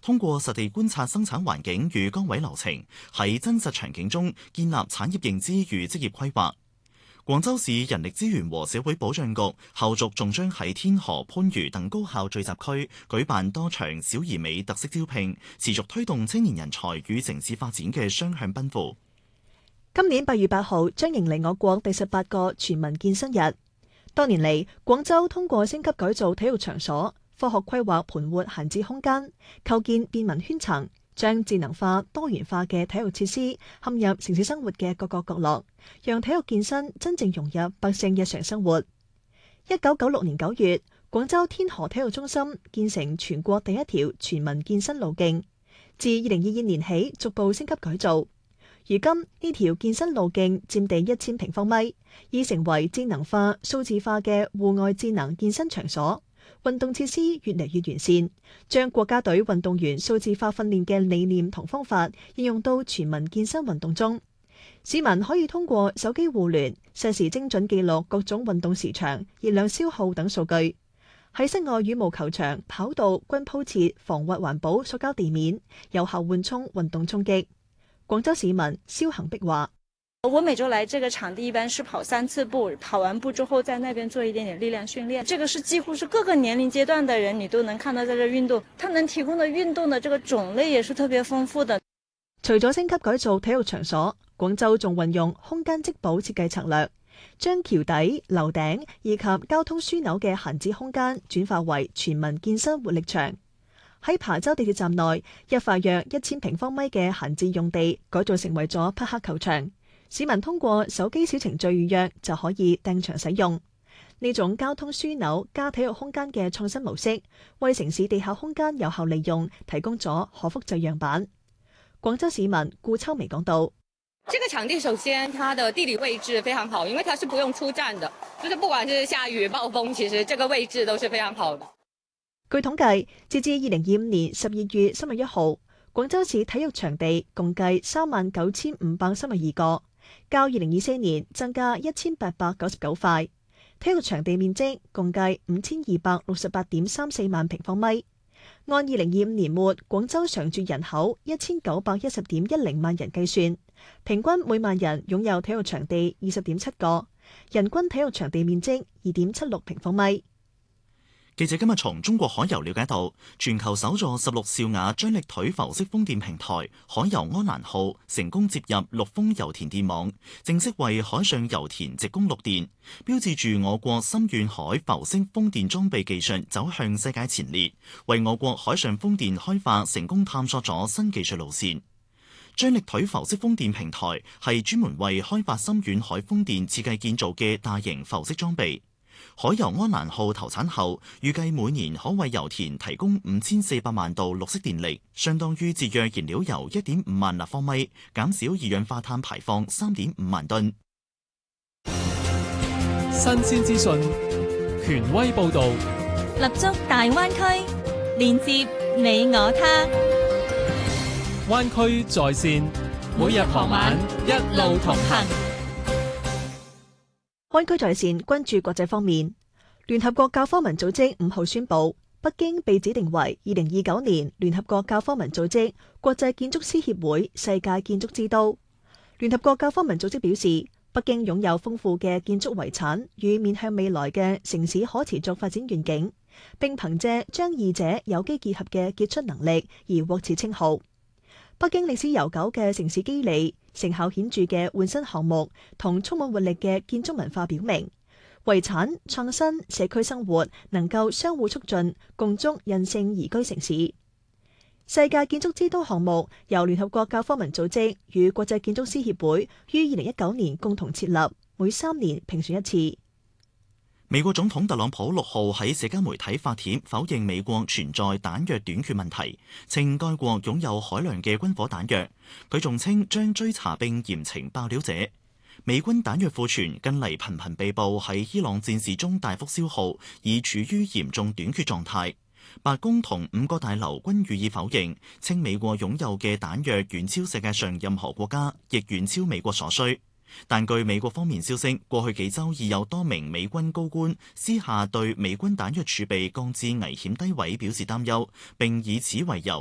通過實地觀察生產環境與崗位流程，喺真實場景中建立產業認知與職業規劃。廣州市人力資源和社會保障局後續仲將喺天河、番禺等高校聚集區舉辦多場小而美特色招聘，持續推動青年人才與城市發展嘅雙向奔赴。 今年8月8號將迎嚟我國第18個全民健身日。多年嚟，廣州通過升級改造體育場所，科學規劃盤活閒置空間，構建便民圈層，將智能化、多元化嘅體育設施嵌入城市生活嘅各個角落，讓體育健身真正融入百姓日常生活。1996年9月，廣州天河體育中心建成全國第一條全民健身路徑，自2022年起逐步升級改造。如今呢條健身路徑佔地1000平方米，已成為智能化、數字化嘅戶外智能健身場所。運動設施越嚟越完善，將國家隊運動員數字化訓練嘅理念同方法應用到全民健身運動中。市民可以通過手機互聯，實時精準記錄各種運動時長、熱量消耗等數據。喺室外羽毛球場、跑道均鋪設防滑環保塑膠地面，有效緩衝運動衝擊。廣州市民蕭恒碧話： 我每周來這個場地一般是跑3次步，跑完步之後在那邊做一點點力量訓練。這個是幾乎是各個年齡階段的人你都能看到在這運動，它能提供的運動的這個種類也是特別豐富的。 除咗升級改造體育場所，廣州仲運用空間織堡設計策略，將橋底、樓頂以及交通樞紐嘅閒置空間轉化為全民健身活力場。喺琶洲地鐵站內，一塊約1000平方米嘅閒置用地改造成為咗匹克球場，市民通過手機小程序預約就可以訂場使用。呢種交通樞紐加體育空間嘅創新模式，為城市地下空間有效利用提供咗可複製樣板。廣州市民顧秋薇講到： 這個場地首先它的地理位置非常好，因為它是不用出站的，就是不管是下雨暴風，其實這個位置都是非常好的。 據統計，截至2025年12月3日1號，廣州市體育場地共計39532個，較2024年增加1899塊。體育場地面積共計5268.34萬平方米。按2025年末廣州常住人口1910.10萬人計算，平均每萬人擁有體育場地20.7個，人均體育場地面積2.76平方米。 記者今日從中國海油了解到，全球首座16兆瓦張力腿浮式風電平台海油安蘭號成功接入陸豐油田電網，正式為海上油田直供陸電，標誌住我國深遠海浮式風電裝備技術走向世界前列，為我國海上風電開發成功探索咗新技術路線。張力腿浮式風電平台係專門為開發深遠海風電設計建造嘅大型浮式裝備。海油安蘭號投產後，預計每年可為油田提供5400萬度綠色電力，相當於節約燃料油1.5萬立方米，減少二氧化碳排放3.5萬噸。 新鮮資訊，權威報導， 立足大灣區，連接你我他。 灣區在線，每日傍晚一路同行。 灣區在線關注國際方面，聯合國教科文組織5號宣布，北京被指定為2029年聯合國教科文組織國際建築師協會世界建築之都。聯合國教科文組織表示，北京擁有豐富嘅建築遺產與面向未來嘅城市可持續發展願景，並憑借將二者有機結合嘅傑出能力而獲此稱號。北京歷史悠久嘅城市肌理、成效顯著嘅換新項目同充滿活力嘅建築文化表明，遺產、創新、社區生活能夠相互促進，共築韌性宜居城市。世界建築之都項目由聯合國教科文組織與國際建築師協會於2019年共同設立，每3年評選一次。 美國總統特朗普6號喺社交媒體發帖否認美國存在彈藥短缺問題，稱該國擁有海量嘅軍火彈藥。佢仲稱將追查並嚴懲爆料者。美軍彈藥庫存近嚟頻頻被曝喺伊朗戰事中大幅消耗，已處於嚴重短缺狀態。白宮同5個大樓均予以否認，稱美國擁有嘅彈藥遠超世界上任何國家，亦遠超美國所需。但據美國方面消息，過去幾週已有多名美軍高官私下對美軍彈藥儲備降至危險低位表示擔憂，並以此為由